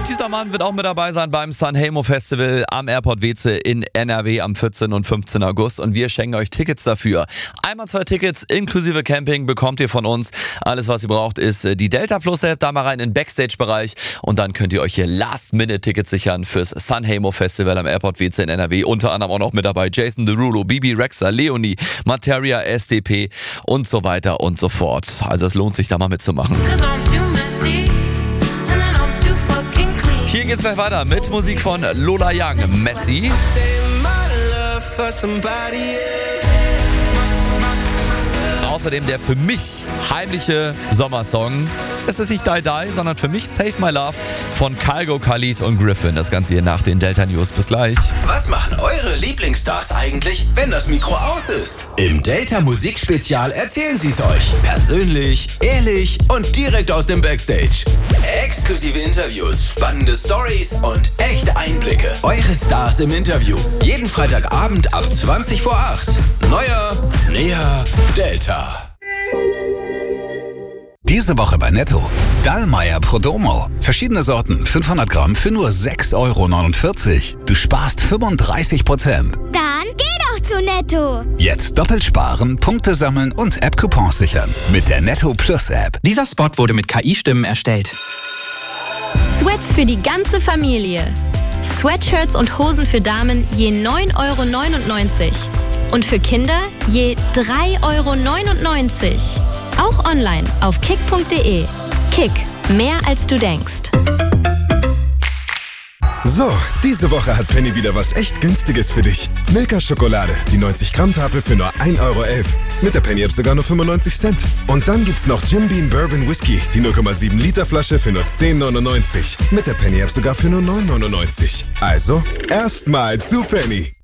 dieser Mann wird auch mit dabei sein beim Sanremo Festival am Airport Weze in NRW am 14. und 15. August und wir schenken euch Tickets dafür. Einmal 2 Tickets inklusive Camping bekommt ihr von uns. Alles, was ihr braucht, ist die Delta Plus App. Da mal rein in den Backstage-Bereich und dann könnt ihr euch hier Last-Minute-Tickets sichern fürs Sanremo Festival am Airport Weze in NRW. Unter anderem auch noch mit dabei Jason Derulo, Bibi Rexha, Leonie, Materia, SDP und so weiter und so fort. Also es lohnt sich da mal mitzumachen. Hier geht's gleich weiter mit Musik von Lola Young, Messi. Außerdem der für mich heimliche Sommersong. Es ist nicht Die Die, sondern für mich Save My Love von Kygo, Khalid und Griffin. Das Ganze hier nach den Delta News. Bis gleich. Was machen eure Lieblingsstars eigentlich, wenn das Mikro aus ist? Im Delta Musikspezial erzählen sie es euch. Persönlich, ehrlich und direkt aus dem Backstage. Exklusive Interviews, spannende Stories und echte Einblicke. Eure Stars im Interview. Jeden Freitagabend ab 20 vor 8. Neuer, näher, Delta. Diese Woche bei Netto. Dallmayr Prodomo. Verschiedene Sorten, 500 Gramm für nur 6,49 Euro. Du sparst 35%. Dann geh doch zu Netto. Jetzt doppelt sparen, Punkte sammeln und App-Coupons sichern. Mit der Netto Plus App. Dieser Spot wurde mit KI-Stimmen erstellt. Sweats für die ganze Familie. Sweatshirts und Hosen für Damen je 9,99 Euro. Und für Kinder je 3,99 Euro. Auch online auf kick.de. Kick, mehr als du denkst. So, diese Woche hat Penny wieder was echt Günstiges für dich. Milka-Schokolade, die 90-Gramm-Tafel für nur 1,11 Euro. Mit der Penny-App sogar nur 95 Cent. Und dann gibt's noch Jim Beam Bourbon Whisky, die 0,7 Liter Flasche für nur 10,99. Mit der Penny-App sogar für nur 9,99. Also, erstmal zu Penny.